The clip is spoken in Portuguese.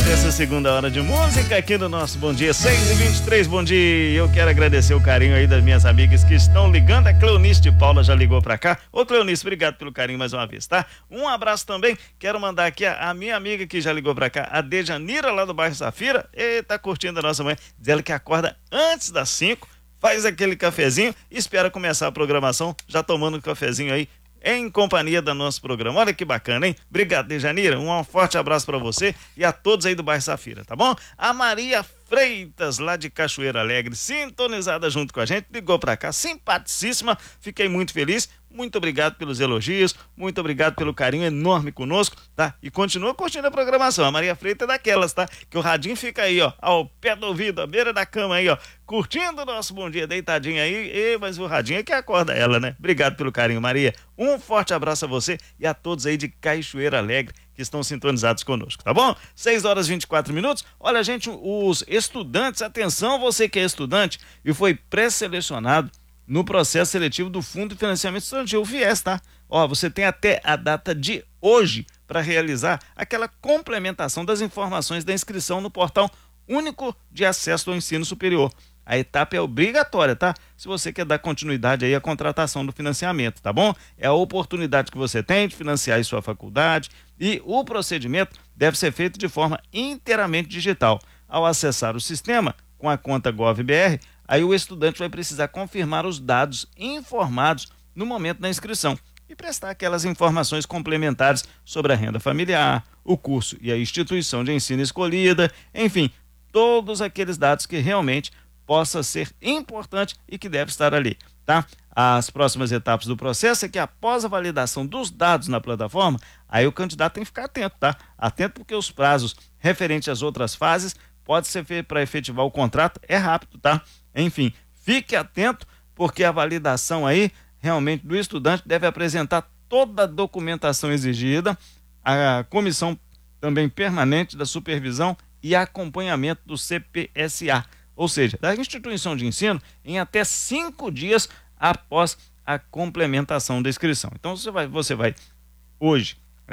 dessa segunda hora de música aqui no nosso Bom Dia 6h23, bom dia. Eu quero agradecer o carinho aí das minhas amigas que estão ligando. A Cleonice de Paula já ligou pra cá. Ô Cleonice, obrigado pelo carinho mais uma vez, tá? Um abraço também, quero mandar aqui a minha amiga que já ligou pra cá, a Dejanira lá do bairro Safira, e tá curtindo a nossa manhã, diz ela que acorda antes das 5, faz aquele cafezinho e espera começar a programação, já tomando um cafezinho aí, em companhia do nosso programa. Olha que bacana, hein? Obrigado, Dejanira. Um forte abraço para você e a todos aí do bairro Safira, tá bom? A Maria Freitas, lá de Cachoeira Alegre, sintonizada junto com a gente, ligou para cá, simpaticíssima, fiquei muito feliz. Muito obrigado pelos elogios, muito obrigado pelo carinho enorme conosco, tá? E continua curtindo a programação. A Maria Freitas é daquelas, tá? Que o radinho fica aí, ó, ao pé do ouvido, à beira da cama aí, ó, curtindo o nosso Bom Dia, deitadinha aí, mas o radinho é que acorda ela, né? Obrigado pelo carinho, Maria. Um forte abraço a você e a todos aí de Cachoeira Alegre que estão sintonizados conosco, tá bom? 6h24. Olha, gente, os estudantes, atenção, você que é estudante e foi pré-selecionado no processo seletivo do Fundo de Financiamento Estudantil, o FIES, tá? Ó, você tem até a data de hoje para realizar aquela complementação das informações da inscrição no Portal Único de Acesso ao Ensino Superior. A etapa é obrigatória, tá? Se você quer dar continuidade aí à contratação do financiamento, tá bom? É a oportunidade que você tem de financiar aí sua faculdade e o procedimento deve ser feito de forma inteiramente digital. Ao acessar o sistema com a conta GovBR, aí o estudante vai precisar confirmar os dados informados no momento da inscrição e prestar aquelas informações complementares sobre a renda familiar, o curso e a instituição de ensino escolhida, enfim, todos aqueles dados que realmente possa ser importante e que deve estar ali, tá? As próximas etapas do processo é que após a validação dos dados na plataforma, aí o candidato tem que ficar atento, tá? Atento porque os prazos referentes às outras fases pode ser feito para efetivar o contrato, é rápido, tá? Enfim, fique atento porque a validação aí realmente do estudante deve apresentar toda a documentação exigida, a comissão também permanente da supervisão e acompanhamento do CPSA, ou seja, da instituição de ensino, em até 5 dias após a complementação da inscrição. Então você vai hoje